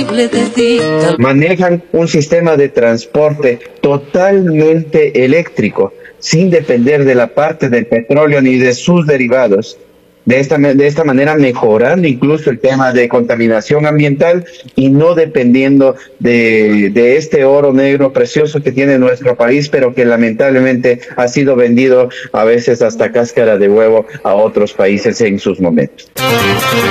imposible de ti. Manejan un sistema de transporte totalmente eléctrico, sin depender de la parte del petróleo ni de sus derivados. De esta manera mejorando incluso el tema de contaminación ambiental y no dependiendo de este oro negro precioso que tiene nuestro país, pero que lamentablemente ha sido vendido a veces hasta cáscara de huevo a otros países en sus momentos.